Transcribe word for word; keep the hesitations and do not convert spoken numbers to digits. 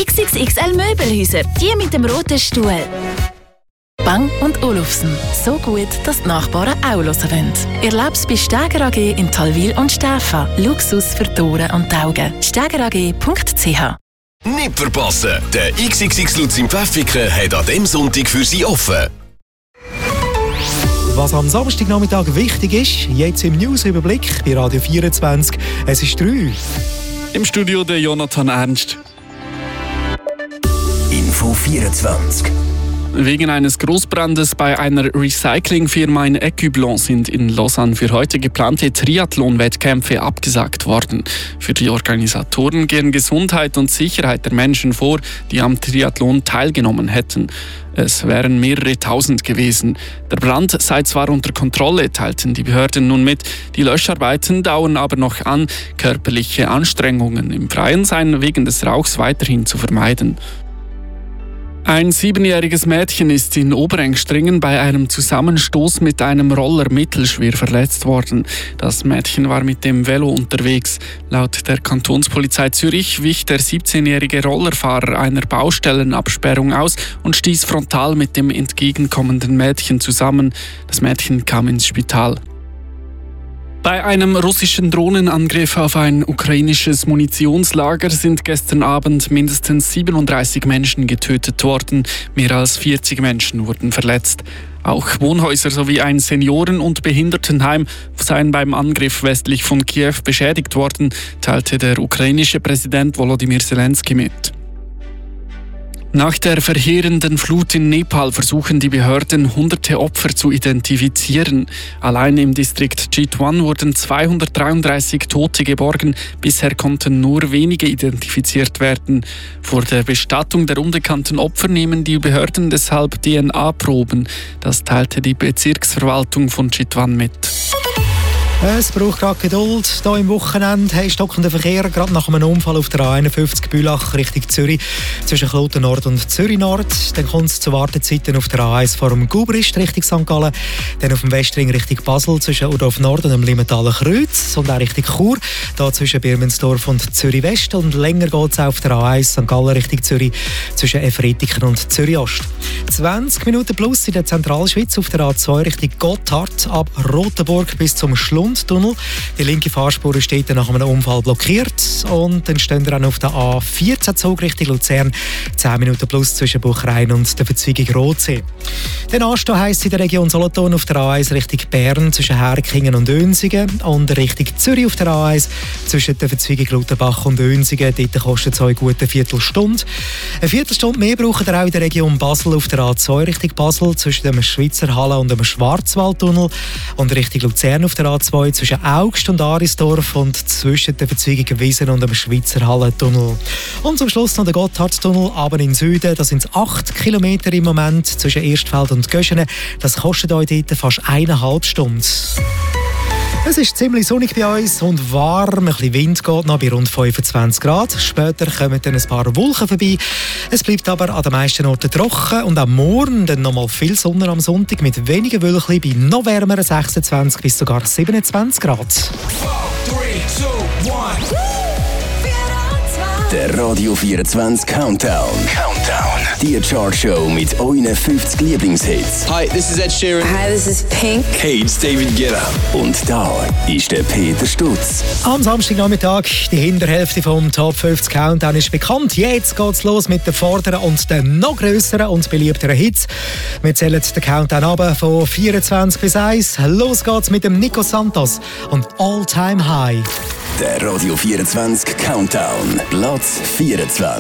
X X X L Möbelhäuser, die mit dem roten Stuhl. Bang und Olufsen. So gut, dass die Nachbarn auch hören wollen. Erleb's bei Steger A G in Talwil und Stäfa. Luxus für die Ohren und die Augen. steger a g punkt c h. Nicht verpassen! Der X X X Lutz im Pfäffiken hat an diesem Sonntag für Sie offen. Was am Samstagnachmittag wichtig ist, jetzt im Newsüberblick bei Radio vierundzwanzig. Es ist drei. Im Studio der Jonathan Ernst. Info vierundzwanzig. Wegen eines Großbrandes bei einer Recyclingfirma in Écublens sind in Lausanne für heute geplante Triathlon-Wettkämpfe abgesagt worden. Für die Organisatoren gehen Gesundheit und Sicherheit der Menschen vor, die am Triathlon teilgenommen hätten. Es wären mehrere tausend gewesen. Der Brand sei zwar unter Kontrolle, teilten die Behörden nun mit. Die Löscharbeiten dauern aber noch an. Körperliche Anstrengungen im Freien seien wegen des Rauchs weiterhin zu vermeiden. Ein siebenjähriges Mädchen ist in Oberengstringen bei einem Zusammenstoß mit einem Roller mittelschwer verletzt worden. Das Mädchen war mit dem Velo unterwegs. Laut der Kantonspolizei Zürich wich der siebzehnjährige Rollerfahrer einer Baustellenabsperrung aus und stieß frontal mit dem entgegenkommenden Mädchen zusammen. Das Mädchen kam ins Spital. Bei einem russischen Drohnenangriff auf ein ukrainisches Munitionslager sind gestern Abend mindestens siebenunddreißig Menschen getötet worden. Mehr als vierzig Menschen wurden verletzt. Auch Wohnhäuser sowie ein Senioren- und Behindertenheim seien beim Angriff westlich von Kiew beschädigt worden, teilte der ukrainische Präsident Volodymyr Zelensky mit. Nach der verheerenden Flut in Nepal versuchen die Behörden, hunderte Opfer zu identifizieren. Allein im Distrikt Chitwan wurden zweihundertdreiunddreißig Tote geborgen. Bisher konnten nur wenige identifiziert werden. Vor der Bestattung der unbekannten Opfer nehmen die Behörden deshalb D N A-Proben. Das teilte die Bezirksverwaltung von Chitwan mit. Es braucht gerade Geduld. Hier im Wochenende hey, stockender Verkehr, gerade nach einem Unfall auf der A einundfünfzig Bülach Richtung Zürich, zwischen Kloten Nord und Zürich Nord. Dann kommt es zu Wartezeiten auf der A eins vor dem Gubrist Richtung Sankt Gallen, dann auf dem Westring Richtung Basel zwischen Udorf Nord und dem Limentaler Kreuz und auch Richtung Chur, da zwischen Birmensdorf und Zürich West. Und länger geht es auf der A eins Sankt Gallen Richtung Zürich zwischen Efretiken und Zürich Ost. zwanzig Minuten plus in der Zentralschweiz auf der A zwei Richtung Gotthard ab Rotenburg bis zum Schlund. Tunnel. Die linke Fahrspur steht nach einem Unfall blockiert und dann stehen wir auch auf der A vierzehn Zug Richtung Luzern. zehn Minuten plus zwischen Buchrein und der Verzweigung Rotsee. Den Anstehen heisst in der Region Solothurn auf der A eins Richtung Bern zwischen Herkingen und Önsingen und Richtung Zürich auf der A eins zwischen der Verzweigung Lutherbach und Önsingen. Dort kostet es euch eine gute Viertelstunde. Eine Viertelstunde mehr braucht ihr auch in der Region Basel auf der A zwei Richtung Basel zwischen dem Schweizer Halle und dem Schwarzwaldtunnel und Richtung Luzern auf der A zwei zwischen Augst und Arisdorf und zwischen der Verzweigung Wiesen und dem Schweizer Hallentunnel. Und zum Schluss noch der Gotthardtunnel, aber in Süden. Da sind es acht Kilometer im Moment zwischen Erstfeld und Göschenen. Das kostet euch dort fast eineinhalb Stunden. Es ist ziemlich sonnig bei uns und warm. Ein bisschen Wind geht noch bei rund fünfundzwanzig Grad. Später kommen dann ein paar Wolken vorbei. Es bleibt aber an den meisten Orten trocken. Und am Morgen dann noch mal viel Sonne am Sonntag mit wenigen Wölkchen bei noch wärmeren sechsundzwanzig bis sogar siebenundzwanzig Grad. four, three, two, one. Der Radio vierundzwanzig Countdown. Countdown. Die Chartshow mit euren fünfzig Lieblingshits. Hi, this is Ed Sheeran. Hi, this is Pink. Hey, it's David Guetta. Und da ist der Peter Stutz. Am Samstagnachmittag, die Hinterhälfte vom Top fünfzig Countdown ist bekannt. Jetzt geht's los mit den vorderen und den noch grösseren und beliebteren Hits. Wir zählen den Countdown runter von vierundzwanzig bis eins. Los geht's mit dem Nico Santos und All Time High. Der Radio vierundzwanzig Countdown. Platz vierundzwanzig.